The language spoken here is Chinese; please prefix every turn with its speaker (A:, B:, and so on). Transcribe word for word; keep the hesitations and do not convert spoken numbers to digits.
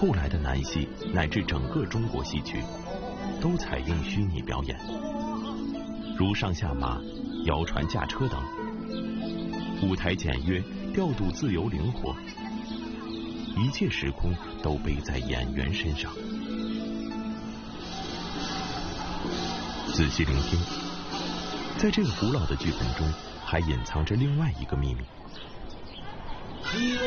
A: 后来的南戏乃至整个中国戏曲，都采用虚拟表演，如上下马、摇船驾车等，舞台简约，调度自由灵活，一切时空都背在演员身上。仔细聆听，在这个古老的剧本中，还隐藏着另外一个秘密。